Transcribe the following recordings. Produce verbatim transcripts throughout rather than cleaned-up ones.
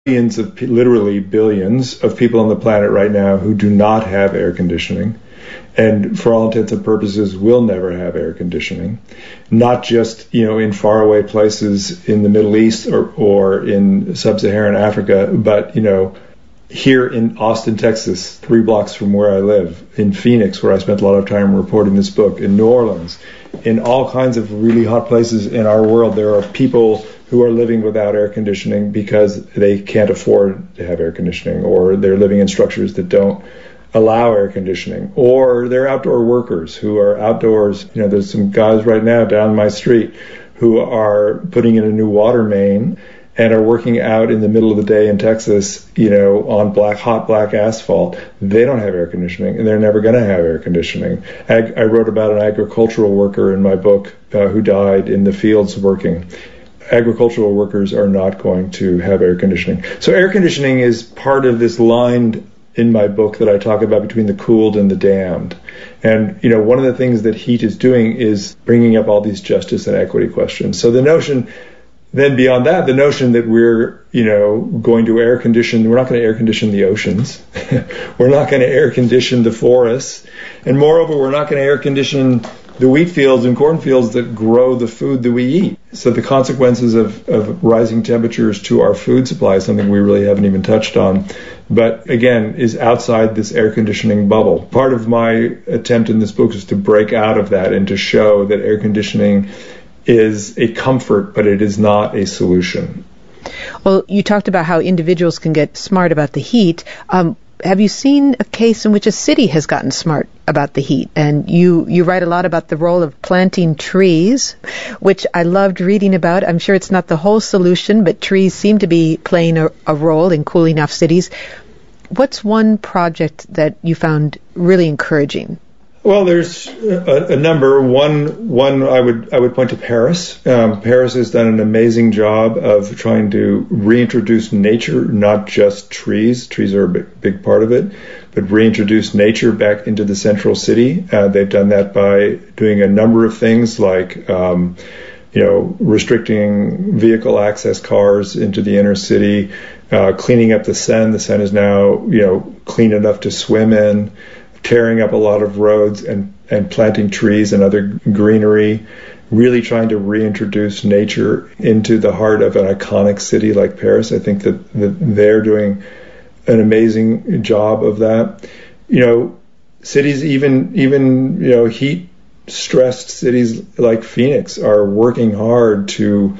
billions of, literally billions of people on the planet right now who do not have air conditioning, and for all intents and purposes will never have air conditioning, not just, you know, in faraway places in the Middle East or, or in sub-Saharan Africa, but, you know, here in Austin, Texas, three blocks from where I live, in Phoenix, where I spent a lot of time reporting this book, in New Orleans, in all kinds of really hot places in our world, there are people who are living without air conditioning because they can't afford to have air conditioning, or they're living in structures that don't allow air conditioning, or they're outdoor workers who are outdoors. You know, there's some guys right now down my street who are putting in a new water main and are working out in the middle of the day in Texas, you know, on black, hot black asphalt. They don't have air conditioning, and they're never going to have air conditioning. Ag- I wrote about an agricultural worker in my book uh, who died in the fields working. Agricultural workers are not going to have air conditioning. So air conditioning is part of this line in my book that I talk about between the cooled and the damned. And, you know, one of the things that heat is doing is bringing up all these justice and equity questions. So the notion, then beyond that, the notion that we're, you know, going to air condition, we're not going to air condition the oceans. We're not going to air condition the forests. And moreover, we're not going to air condition the wheat fields and cornfields that grow the food that we eat. So the consequences of, of rising temperatures to our food supply is something we really haven't even touched on, but again, is outside this air conditioning bubble. Part of my attempt in this book is to break out of that and to show that air conditioning is a comfort, but it is not a solution. Well, you talked about how individuals can get smart about the heat. Um, Have you seen a case in which a city has gotten smart about the heat? And you, you write a lot about the role of planting trees, which I loved reading about. I'm sure it's not the whole solution, but trees seem to be playing a, a role in cooling off cities. What's one project that you found really encouraging? Well, there's a, a number. One, one I would I would point to Paris. Um, Paris has done an amazing job of trying to reintroduce nature, not just trees. Trees are a big, big part of it, but reintroduce nature back into the central city. Uh, they've done that by doing a number of things like, um, you know, restricting vehicle access cars into the inner city, uh, cleaning up the Seine. The Seine is now, you know, clean enough to swim in. Tearing up a lot of roads and, and planting trees and other greenery, really trying to reintroduce nature into the heart of an iconic city like Paris. I think that, that they're doing an amazing job of that. You know, cities, even, even, you know, heat-stressed cities like Phoenix are working hard to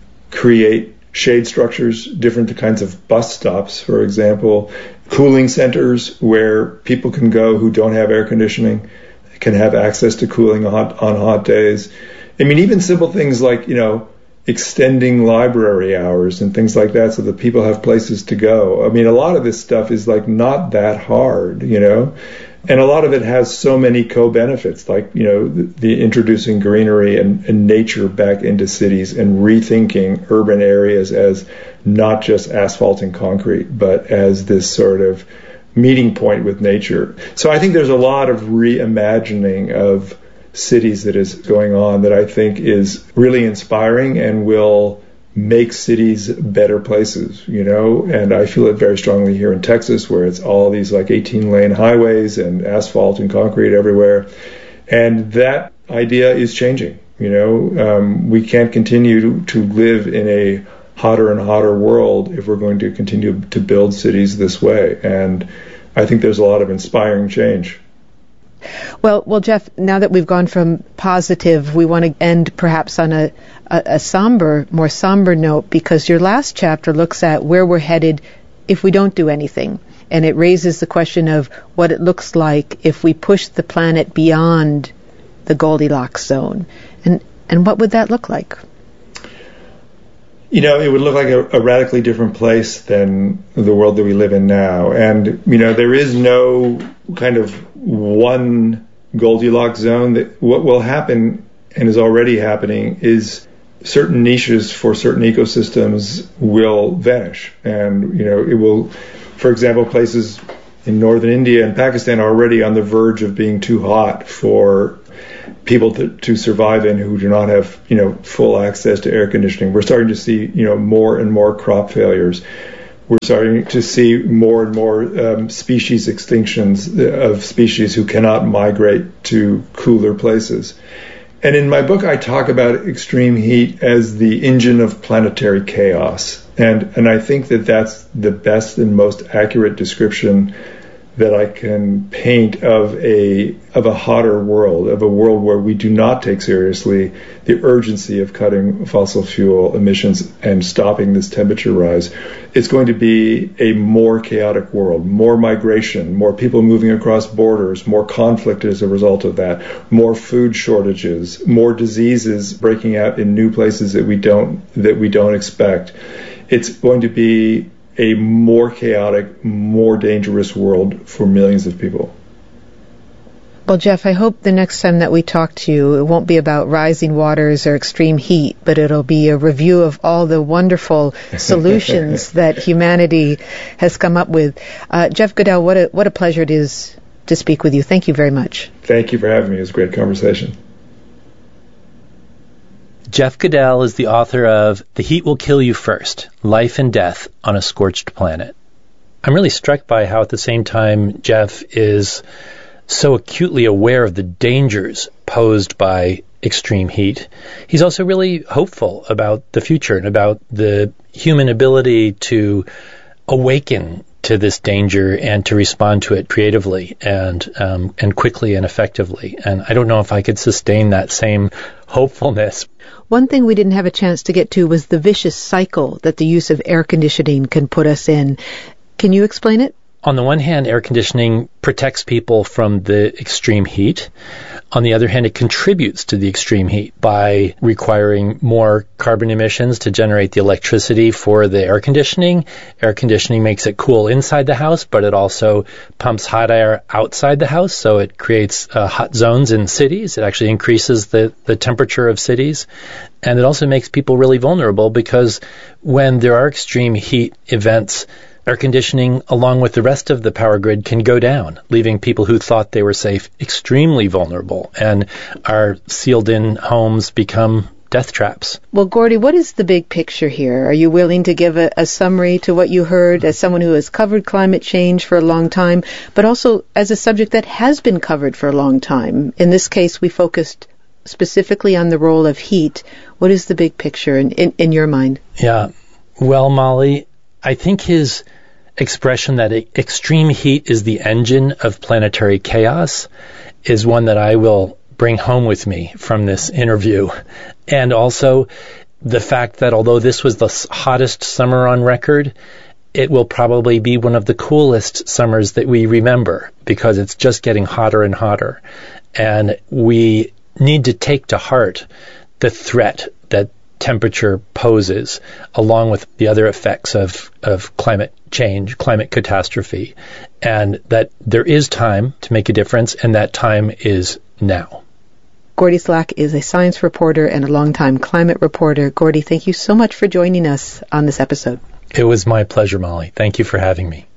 create shade structures, different kinds of bus stops, for example, cooling centers where people can go who don't have air conditioning, can have access to cooling on hot, on hot days. I mean, even simple things like, you know, extending library hours and things like that so that people have places to go. I mean, a lot of this stuff is like not that hard, you know, and a lot of it has so many co-benefits, like, you know, the, the introducing greenery and, and nature back into cities and rethinking urban areas as not just asphalt and concrete, but as this sort of meeting point with nature. So I think there's a lot of reimagining of cities that is going on that I think is really inspiring and will make cities better places, you know, and I feel it very strongly here in Texas, where it's all these like eighteen lane highways and asphalt and concrete everywhere. And that idea is changing, you know. Um, we can't continue to, to live in a hotter and hotter world if we're going to continue to build cities this way. And I think there's a lot of inspiring change. Well, well, Jeff, now that we've gone from positive, we want to end perhaps on a, a, a somber, more somber note, because your last chapter looks at where we're headed if we don't do anything. And it raises the question of what it looks like if we push the planet beyond the Goldilocks zone. And, and what would that look like? You know, it would look like a, a radically different place than the world that we live in now. And, you know, there is no kind of one Goldilocks zone. That what will happen, and is already happening, is certain niches for certain ecosystems will vanish. And, you know, it will, for example, places in northern India and Pakistan are already on the verge of being too hot for people to, to survive in who do not have, you know, full access to air conditioning. We're starting to see, you know, more and more crop failures. we're starting to see more and more um, species extinctions of species who cannot migrate to cooler places. And in my book, I talk about extreme heat as the engine of planetary chaos. And, and I think that that's the best and most accurate description that I can paint of a of a hotter world, of a world where we do not take seriously the urgency of cutting fossil fuel emissions and stopping this temperature rise. It's going to be a more chaotic world, more migration, more people moving across borders, more conflict as a result of that, more food shortages, more diseases breaking out in new places that we don't that we don't expect. It's going to be a more chaotic, more dangerous world for millions of people. Well, Jeff, I hope the next time that we talk to you, it won't be about rising waters or extreme heat, but it'll be a review of all the wonderful solutions that humanity has come up with. Uh, Jeff Goodell, what a, what a pleasure it is to speak with you. Thank you very much. Thank you for having me. It was a great conversation. Jeff Goodell is the author of The Heat Will Kill You First, Life and Death on a Scorched Planet. I'm really struck by how at the same time Jeff is so acutely aware of the dangers posed by extreme heat. He's also really hopeful about the future and about the human ability to awaken to this danger and to respond to it creatively and um, and quickly and effectively. And I don't know if I could sustain that same hopefulness. One thing we didn't have a chance to get to was the vicious cycle that the use of air conditioning can put us in. Can you explain it? On the one hand, air conditioning protects people from the extreme heat. On the other hand, it contributes to the extreme heat by requiring more carbon emissions to generate the electricity for the air conditioning. Air conditioning makes it cool inside the house, but it also pumps hot air outside the house, so it creates uh, hot zones in cities. It actually increases the, the temperature of cities. And it also makes people really vulnerable because when there are extreme heat events, air conditioning, along with the rest of the power grid, can go down, leaving people who thought they were safe extremely vulnerable, and our sealed-in homes become death traps. Well, Gordy, what is the big picture here? Are you willing to give a, a summary to what you heard as someone who has covered climate change for a long time, but also as a subject that has been covered for a long time? In this case, we focused specifically on the role of heat. What is the big picture in, in, in your mind? Yeah. Well, Molly, I think his expression that extreme heat is the engine of planetary chaos is one that I will bring home with me from this interview. And also the fact that although this was the hottest summer on record, it will probably be one of the coolest summers that we remember because it's just getting hotter and hotter. And we need to take to heart the threat that temperature poses, along with the other effects of, of climate change, climate catastrophe, and that there is time to make a difference, and that time is now. Gordy Slack is a science reporter and a longtime climate reporter. Gordy, thank you so much for joining us on this episode. It was my pleasure, Molly. Thank you for having me.